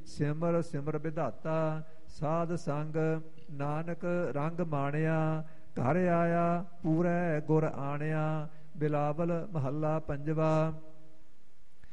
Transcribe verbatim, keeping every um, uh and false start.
ਸਿਮਰ ਸਿਮਰ ਵਿਧਾਤਾ। ਸਾਧ ਸੰਗ ਨਾਨਕ ਰੰਗ ਮਾਣਿਆ, ਘਰ ਆਇਆ ਪੂਰੈ ਗੁਰ ਆਣਿਆ। ਬਿਲਾਵਲ ਮਹੱਲਾ ਪੰਜਵਾ।